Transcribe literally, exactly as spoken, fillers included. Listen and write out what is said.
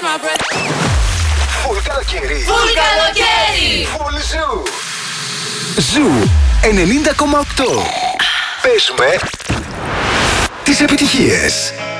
my breath. Φουλ καλοκαίρι. Φουλ καλοκαίρι. Φουλ ζου. Ζου ενενήντα κόμμα οκτώ. Παίζουμε τις επιτυχίες.